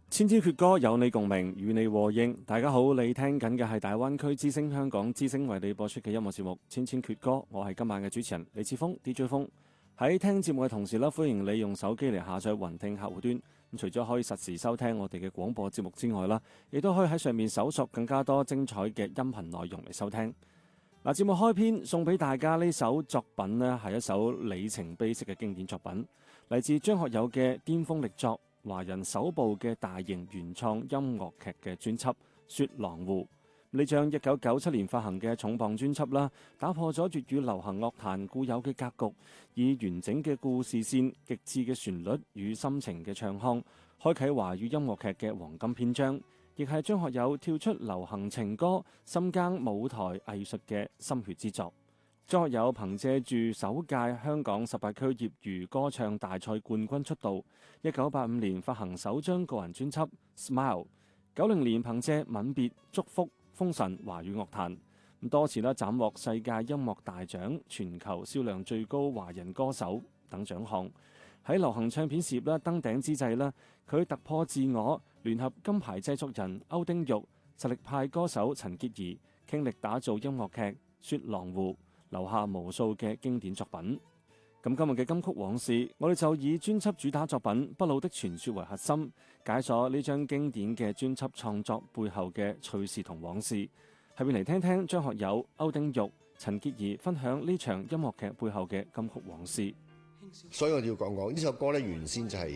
千千闕歌有你共鳴，與你和應。大家好，你聽緊嘅係大灣區之聲香港之聲為你播出嘅音樂節目《千千闕歌》，我係今晚嘅主持人李志峰 DJ 峰。喺聽節目嘅同時咧，歡迎你用手機嚟下載雲聽客戶端。咁除咗可以實時收聽我哋嘅廣播節目之外啦，亦都可以喺上面搜索更加多精彩嘅音頻內容嚟收聽。嗱，節目開篇送俾大家呢首作品呢，係一首里程碑式嘅經典作品，嚟自張學友嘅巔峰力作。華人首部嘅大型原創音樂劇嘅專輯《雪狼湖》，呢張1997年發行嘅重磅專輯啦，打破咗粵語流行樂壇固有嘅格局，以完整嘅故事線、極致嘅旋律與深情嘅唱腔，開啟華語音樂劇嘅黃金篇章，亦係張學友跳出流行情歌、深耕舞台藝術嘅心血之作。張學友憑借住首屆香港18區業餘歌唱大賽冠軍出道，1985年發行首張個人專輯《Smile》，90年憑借《吻別》、《祝福》封神華語樂壇，多次斬獲世界音樂大獎、全球銷量最高華人歌手等獎項。喺流行唱片事業登頂之際，佢突破自我，聯合金牌製作人歐丁玉、實力派歌手陳潔儀，傾力打造音樂劇《雪狼湖》，留下無數嘅經典作品。咁今日嘅金曲往事，我哋就以專輯主打作品《不老的傳說》為核心，解鎖呢張經典嘅專輯創作背後嘅趣事同往事。下面嚟聽聽張學友、歐丁玉、陳潔儀分享呢場音樂劇背後嘅金曲往事。 所以我哋要講講呢首歌咧，原先就係